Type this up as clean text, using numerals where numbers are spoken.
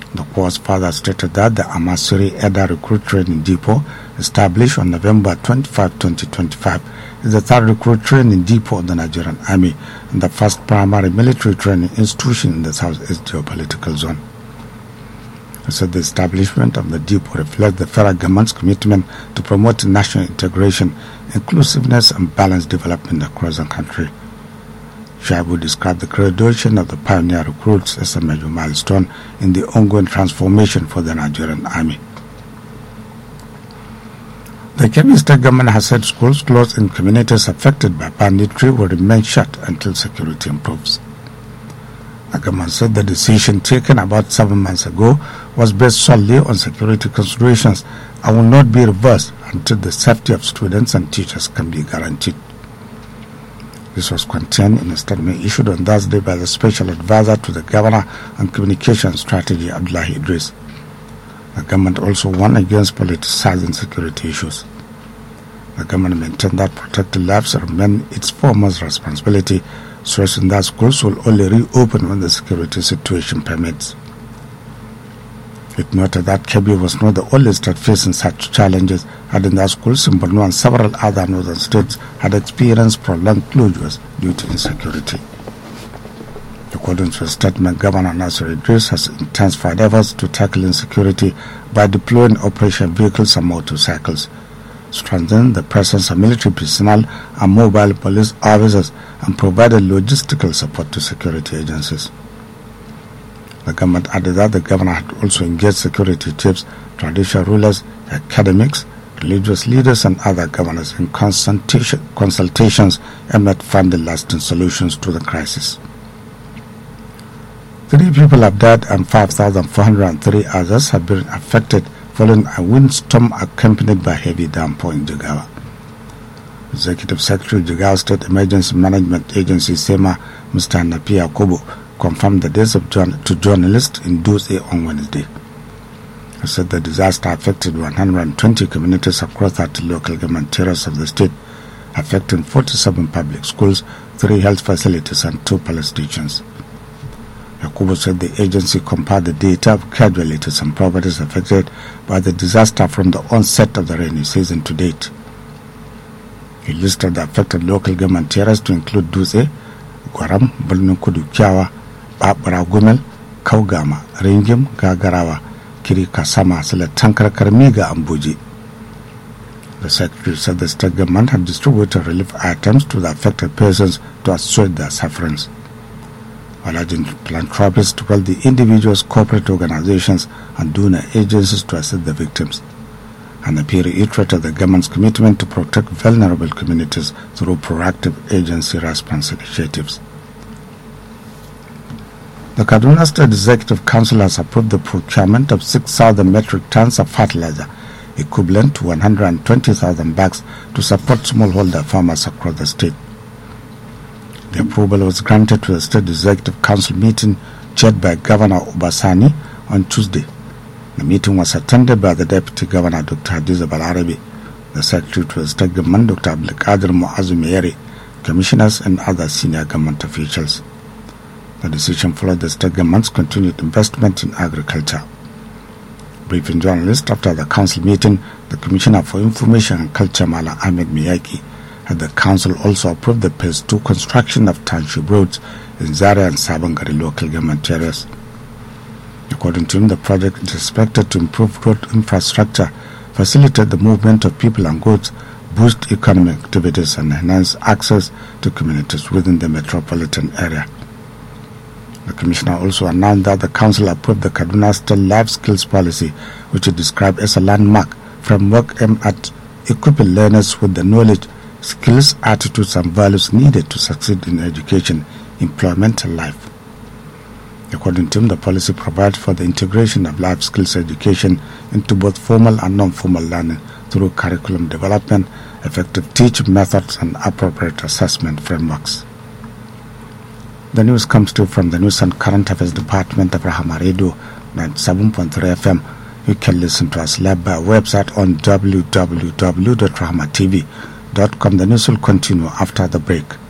The Corps further stated that the Amasiri Eda Recruit Training Depot, established on November 25, 2025, is the third recruit training depot of the Nigerian Army and the first primary military training institution in the Southeast geopolitical zone. He said the establishment of the depot reflects the federal government's commitment to promoting national integration, inclusiveness, and balanced development across the country. Shaibu described the graduation of the pioneer recruits as a major milestone in the ongoing transformation for the Nigerian Army. The Kebbi State government has said schools closed in communities affected by banditry will remain shut until security improves. The government said the decision taken about 7 months ago was based solely on security considerations and will not be reversed until the safety of students and teachers can be guaranteed. This was contained in a statement issued on Thursday by the Special Advisor to the Governor on Communication Strategy, Abdullahi Idris. The government also warned against politicizing security issues. The government maintained that protecting lives remain its foremost responsibility, stressing that schools will only reopen when the security situation permits. It noted that Kebbi was not the only state facing such challenges, adding that schools in Borno and several other northern states had experienced prolonged closures due to insecurity. According to a statement, Governor Nasir Idris has intensified efforts to tackle insecurity by deploying operation vehicles and motorcycles, strengthening the presence of military personnel and mobile police officers, and provided logistical support to security agencies. The government added that the governor had also engaged security chiefs, traditional rulers, academics, religious leaders, and other governors in consultations aimed at finding lasting solutions to the crisis. 3 people have died and 5,403 others have been affected following a windstorm accompanied by heavy downpour in Jigawa. Executive Secretary Jigawa State Emergency Management Agency SEMA, Mr. Napia Kobo, confirmed the deaths to journalists in Dutse on Wednesday. He said the disaster affected 120 communities across 30 local government areas of the state, affecting 47 public schools, 3 health facilities, and 2 police stations. Yakubu said the agency compiled the data of casualties and properties affected by the disaster from the onset of the rainy season to date. He listed the affected local government areas to include Dutse, Gwaram, Bulnukudu Kyawa, Babara Gumel, Kaugama, Ringim, Gagarawa, Kiri Kasama, Seletankar Karmiga, and Buji. The secretary said the state government had distributed relief items to the affected persons to assuage their sufferings, while urging philanthropists to help the individuals, corporate organizations, and donor agencies to assist the victims. And the peer reiterated the government's commitment to protect vulnerable communities through proactive agency response initiatives. The Kaduna State Executive Council has approved the procurement of 6,000 metric tons of fertilizer, equivalent to 120,000 bags, to support smallholder farmers across the state. The approval was granted to the State Executive Council meeting chaired by Governor Obasani on Tuesday. The meeting was attended by the Deputy Governor, Dr. Hadiza Balarabi, the Secretary to the State Government, Dr. Abdulkadir Muazzumiyeri, Commissioners, and other senior government officials. The decision followed the State Government's continued investment in agriculture. Briefing journalists after the Council meeting, the Commissioner for Information and Culture, Mala Ahmed Miyaki, had the Council also approved the Phase 2 construction of township roads in Zaria and Sabangari local government areas. According to him, the project is expected to improve road infrastructure, facilitate the movement of people and goods, boost economic activities, and enhance access to communities within the metropolitan area. The Commissioner also announced that the Council approved the Kaduna State Life Skills Policy, which it described as a landmark framework aimed at equipping learners with the knowledge, skills, attitudes, and values needed to succeed in education, employment, and life. According to him, the policy provides for the integration of life skills education into both formal and non-formal learning through curriculum development, effective teaching methods, and appropriate assessment frameworks. The news comes to you from the News and Current Affairs Department of Rahama Radio 97.3 FM. You can listen to us live by our website on www.rahamatv.com. The news will continue after the break.